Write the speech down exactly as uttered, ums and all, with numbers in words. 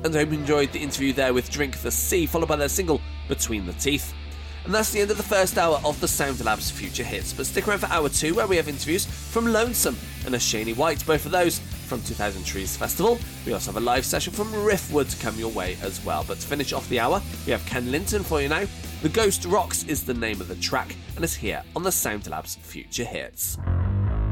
and I hope you enjoyed the interview there with Drink the Sea, followed by their single Between the Teeth. And that's the end of the first hour of the Sound Labs Future Hits, but stick around for hour two where we have interviews from Lonesome and Ashani White, both of those from two thousand Trees Festival. We also have a live session from Riffwood to come your way as well. But to finish off the hour, we have Ken Linton for you now. The Ghost Rocks is the name of the track and is here on the Sound Labs Future Hits.